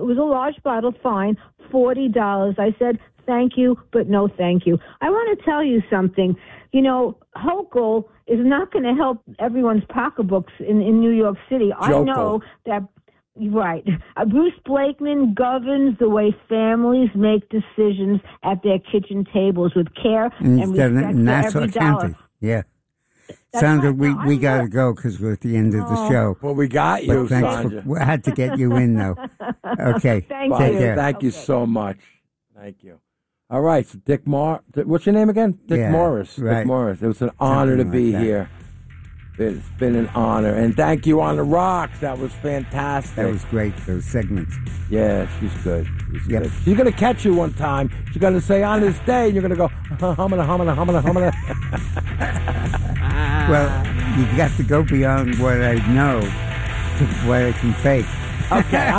was a large bottle, fine, $40. I said, thank you, but no thank you. I want to tell you something. You know, Hochul is not going to help everyone's pocketbooks in New York City. Jokel. I know that. Right. Bruce Blakeman governs the way families make decisions at their kitchen tables with care and respect for every dollar. Yeah. That's Sandra, right. we got to go because we're at the end of the show. Well, we got you, Sandra. I had to get you in, though. Okay. Thank Take you. care. Thank you so much. Thank you. All right, so Dick what's your name again? Dick Morris. Right. Dick Morris. It was an honor to be here. It's been an honor. And thank you on the Rocks. That was fantastic. That was great, those segments. Yeah, she's good. Good. She's going to catch you one time. She's going to say, on this day, and you're going to go, humana. Well, you got to go beyond what I know to what I can fake. Okay.